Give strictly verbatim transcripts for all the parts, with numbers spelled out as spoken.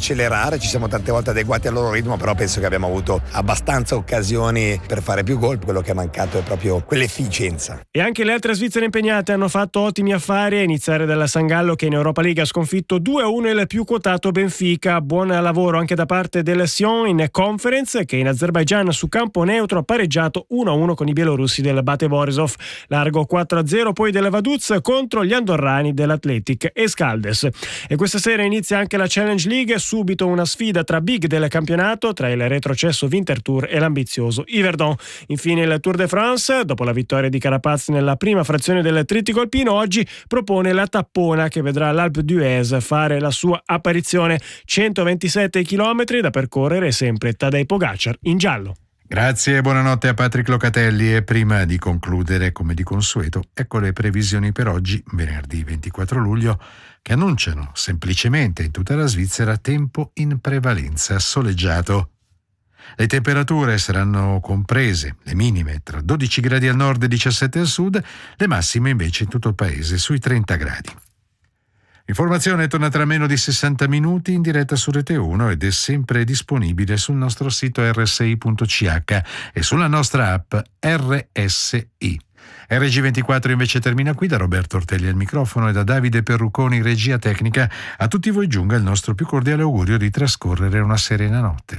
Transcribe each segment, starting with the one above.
accelerare, ci siamo tante volte adeguati al loro ritmo, però penso che abbiamo avuto abbastanza occasioni per fare più gol. Quello che è mancato è proprio quell'efficienza. E anche le altre svizzere impegnate hanno fatto ottimi affari, a iniziare dalla San Gallo, che in Europa League ha sconfitto due a uno il più quotato Benfica. Buon lavoro anche da parte del Sion in Conference, che in Azerbaigian su campo neutro ha pareggiato uno a uno con i bielorussi del Bate Borisov. Largo quattro a zero poi della Vaduz contro gli andorrani dell'Athletic Escaldes. E questa sera inizia anche la Challenge League, subito una sfida tra big del campionato, tra il retrocesso Winterthur e l'ambizioso Yverdon. Infine il Tour de France, dopo la vittoria di Carapaz nella prima frazione del trittico alpino, oggi propone la tappona che vedrà l'Alpe d'Huez fare la sua apparizione. centoventisette chilometri da percorrere, sempre Tadej Pogacar in giallo. Grazie e buonanotte a Patrick Locatelli. E prima di concludere, come di consueto, ecco le previsioni per oggi, venerdì ventiquattro luglio, che annunciano semplicemente in tutta la Svizzera tempo in prevalenza soleggiato. Le temperature saranno comprese, le minime tra dodici gradi al nord e diciassette al sud, le massime invece in tutto il paese sui trenta gradi. L'informazione torna tra meno di sessanta minuti in diretta su Rete uno ed è sempre disponibile sul nostro sito erre esse i punto ci acca e sulla nostra app erre esse i. erre gi ventiquattro invece termina qui. Da Roberto Ortelli al microfono e da Davide Perruconi regia tecnica, a tutti voi giunga il nostro più cordiale augurio di trascorrere una serena notte.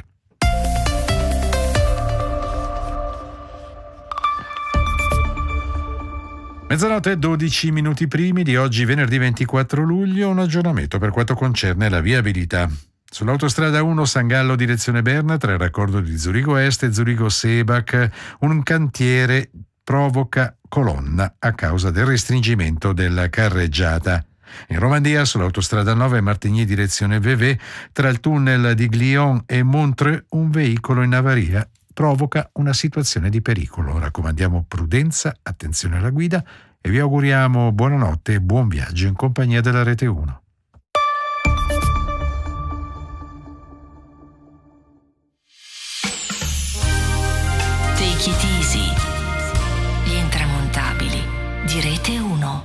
Mezzanotte e dodici minuti primi di oggi, venerdì ventiquattro luglio, un aggiornamento per quanto concerne la viabilità. Sull'autostrada uno San Gallo direzione Berna, tra il raccordo di Zurigo Est e Zurigo Sebach, un cantiere provoca colonna a causa del restringimento della carreggiata. In Romandia, sull'autostrada nove Martigny direzione Vevey, tra il tunnel di Glion e Montreux, un veicolo in avaria provoca una situazione di pericolo. Raccomandiamo prudenza, attenzione alla guida e vi auguriamo buonanotte e buon viaggio in compagnia della Rete uno.